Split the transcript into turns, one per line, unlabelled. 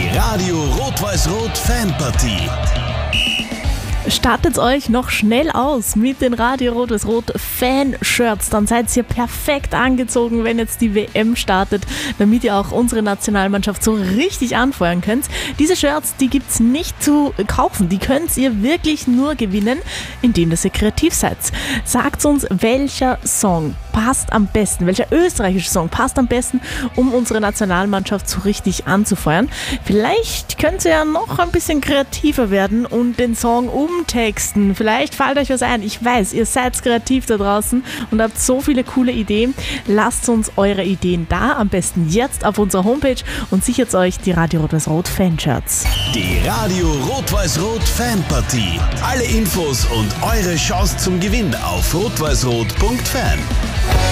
Die Radio Rot-Weiß-Rot Fanpartie.
Startet euch noch schnell aus mit den Radio Rot-Weiß-Rot Fan-Shirts. Dann seid ihr perfekt angezogen, wenn jetzt die WM startet, damit ihr auch unsere Nationalmannschaft so richtig anfeuern könnt. Diese Shirts, die gibt's nicht zu kaufen. Die könnt ihr wirklich nur gewinnen, indem ihr kreativ seid. Sagt uns, welcher Song passt am besten, welcher österreichische Song passt am besten, um unsere Nationalmannschaft so richtig anzufeuern. Vielleicht könnt ihr ja noch ein bisschen kreativer werden und den Song umtexten. Vielleicht fällt euch was ein. Ich weiß, ihr seid kreativ da draußen und habt so viele coole Ideen. Lasst uns eure Ideen da, am besten jetzt auf unserer Homepage, und sichert euch die Radio Rot-Weiß-Rot Fanshirts.
Die Radio Rot-Weiß-Rot Fanpartie. Alle Infos und eure Chance zum Gewinn auf rotweißrot.fan.